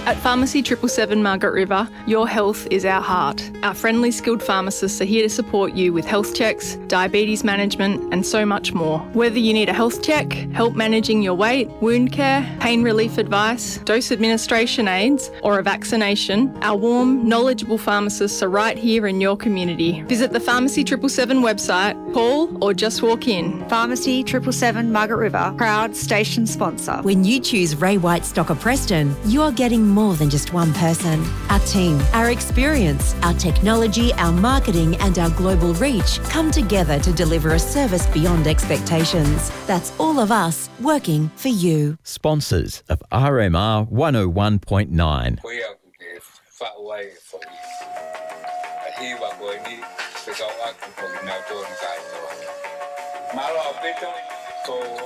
At Pharmacy 777 Margaret River, your health is our heart. Our friendly skilled pharmacists are here to support you with health checks, diabetes management and so much more. Whether you need a health check, help managing your weight, wound care, pain relief advice, dose administration aids or a vaccination, our warm, knowledgeable pharmacists are right here in your community. Visit the Pharmacy 777 website, call or just walk in. Pharmacy 777 Margaret River, proud station sponsor. When you choose Ray White Stocker Preston, you're getting more than just one person. Our team, our experience, our technology, our marketing and our global reach come together to deliver a service beyond expectations. That's all of us working for you. Sponsors of RMR 101.9.